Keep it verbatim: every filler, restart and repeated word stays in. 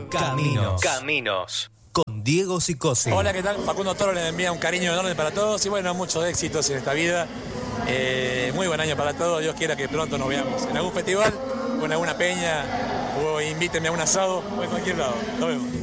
Caminos. Caminos. Con Diego Sicosi. Hola, ¿qué tal? Facundo Toro le envía un cariño enorme para todos y bueno, muchos éxitos en esta vida. Eh, muy buen año para todos. Dios quiera que pronto nos veamos en algún festival o en alguna peña o invítenme a un asado o en cualquier lado. Nos vemos.